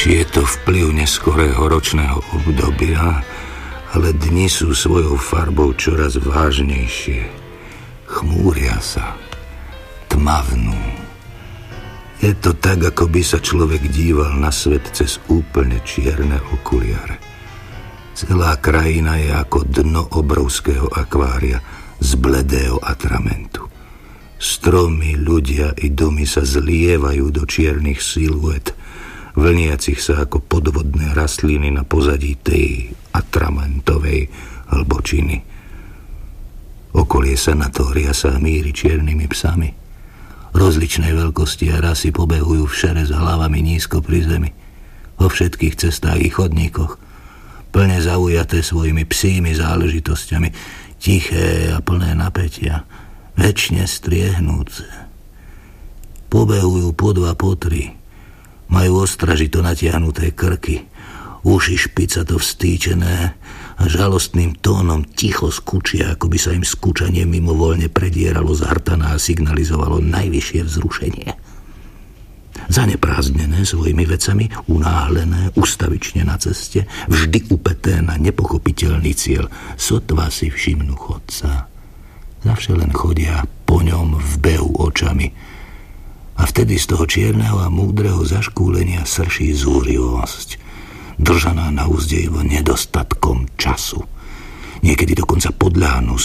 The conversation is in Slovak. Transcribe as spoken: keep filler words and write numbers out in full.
Či je to vplyv neskorého ročného obdobia, ale dni sú svojou farbou čoraz vážnejšie. Chmúria sa, tmavnú. Je to tak, ako by sa človek díval na svet cez úplne čierne okuliare. Celá krajina je ako dno obrovského akvária z bledého atramentu. Stromy, ľudia i domy sa zlievajú do čiernych siluet, vlniacich sa ako podvodné rastliny na pozadí tej atramentovej hlbočiny. Okolie sanatória sa míri čiernymi psami. Rozličnej veľkosti a rasy pobehujú v šere s hlavami nízko pri zemi. Vo všetkých cestách i chodníkoch, plne zaujaté svojimi psími záležitosťami, tiché a plné napätia, večne striehnúce. Pobehujú po dva, po tri. Majú ostražito natiahnuté krky, uši špicato vstýčené a žalostným tónom ticho skúčia, ako by sa im skúčanie mimovoľne predieralo z hrtaná a signalizovalo najvyššie vzrušenie. Zaneprázdnené svojimi vecami, unáhlené, ustavične na ceste, vždy upeté na nepochopiteľný cieľ, sotva si všimnú chodca. Zavše len chodia po ňom v behu očami a vtedy z toho čierneho a múdreho zaškúlenia srší zúrivosť, držaná na úzde iba nedostatkom času. Niekedy dokonca podľahnú